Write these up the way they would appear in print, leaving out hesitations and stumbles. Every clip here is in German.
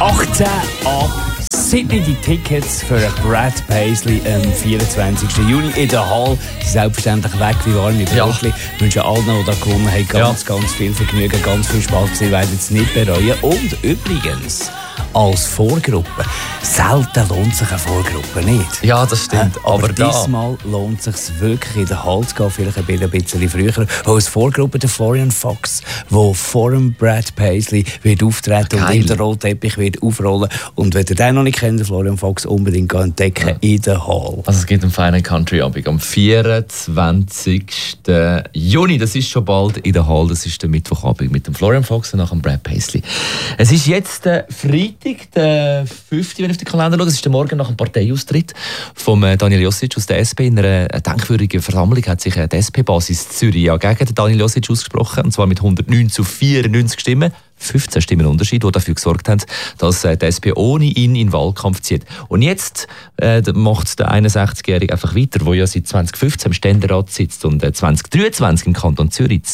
18 ab. Sind die Tickets für Brad Paisley am 24. Juni in der Hall selbstverständlich weg wie warme Brötchen. Ich wünsche allen, die da gewonnen haben, ganz viel Vergnügen, ganz viel Spaß. Sie werden es nicht bereuen. Und übrigens, als Vorgruppe. Selten lohnt sich eine Vorgruppe nicht. Ja, das stimmt. Aber diesmal lohnt es sich wirklich in den Hall zu gehen, vielleicht ein bisschen früher. Als Vorgruppe der Florian Fox, der vor dem Brad Paisley wird auftreten und in den Rollteppich wird aufrollen. Und wenn ihr den noch nicht kennt, den Florian Fox, unbedingt entdecken in der Hall. Also es gibt einen feinen Country-Abend am 24. Juni. Das ist schon bald in der Hall. Das ist der Mittwochabend mit dem Florian Fox und nach dem Brad Paisley. Es ist jetzt Freitag, der 5., wenn ich auf den Kalender schaue. Es ist der Morgen nach dem Parteiaustritt von Daniel Josic aus der SP. In einer denkwürdigen Versammlung hat sich die SP-Basis Zürich gegen den Daniel Josic ausgesprochen, und zwar mit 109-94 Stimmen. 15 Stimmen Unterschied, die dafür gesorgt haben, dass die SP ohne ihn in den Wahlkampf zieht. Und jetzt macht der 61-Jährige einfach weiter, der ja seit 2015 im Ständerat sitzt und 2023 im Kanton Zürich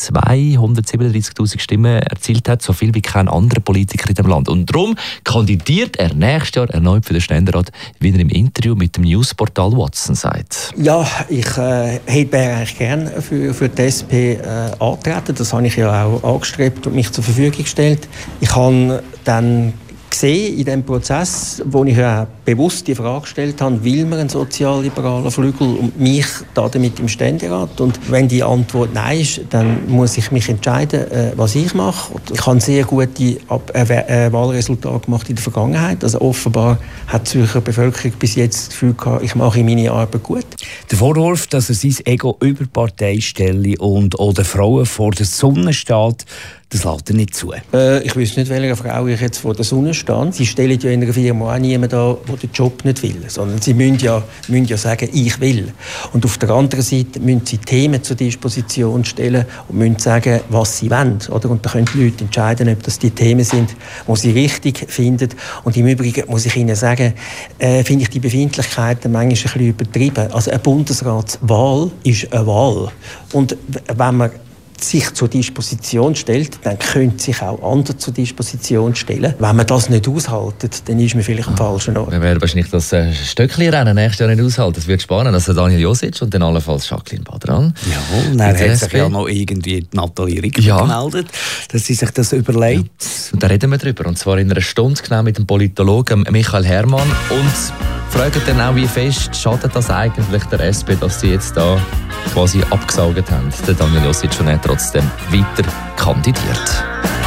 237'000 Stimmen erzielt hat, so viel wie kein anderer Politiker in dem Land. Und darum kandidiert er nächstes Jahr erneut für den Ständerat, wie er im Interview mit dem Newsportal Watson sagt. Ja, ich hätte eigentlich gerne für die SP antreten. Das habe ich ja auch angestrebt und mich zur Verfügung gestellt. Ich habe dann gesehen in diesem Prozess, wo ich ja bewusst die Frage gestellt habe, will man einen sozialliberaler Flügel und mich damit im Ständerat? Und wenn die Antwort nein ist, dann muss ich mich entscheiden, was ich mache. Ich habe sehr gute Wahlresultate gemacht in der Vergangenheit. Also offenbar hat die Zürcher Bevölkerung bis jetzt das Gefühl gehabt, ich mache meine Arbeit gut. Der Vorwurf, dass er sein Ego über die Partei stelle und oder Frauen vor der Sonne steht, das lässt er nicht zu. Ich wüsste nicht, welcher Frau ich jetzt vor der Sonne stehe. Sie stellen ja in einer Firma auch niemanden an, der den Job nicht will, sondern sie müssen ja sagen, ich will. Und auf der anderen Seite müssen sie Themen zur Disposition stellen und müssen sagen, was sie wollen. Oder? Und da können die Leute entscheiden, ob das die Themen sind, die sie richtig finden. Und im Übrigen muss ich Ihnen sagen, finde ich die Befindlichkeiten manchmal ein bisschen übertrieben. Also eine Bundesratswahl ist eine Wahl. Und wenn man sich zur Disposition stellt, dann könnte sich auch andere zur Disposition stellen. Wenn man das nicht aushält, dann ist man vielleicht am falschen Ort. Wir werden wahrscheinlich das Stöckli-Rennen nächstes Jahr nicht aushalten. Das wird spannend. Also Daniel Josic und dann allenfalls Jacqueline Badran. Ja, und dann hat sich ja noch irgendwie Nathalie Riegler gemeldet, dass sie sich das überlegt. Ja. Und da reden wir drüber. Und zwar in einer Stunde genau mit dem Politologen Michael Herrmann. Und fragen dann auch, wie fest schadet das eigentlich der SP, dass sie jetzt da quasi abgesaugt haben. Der Daniel Josic und er trotzdem weiter kandidiert.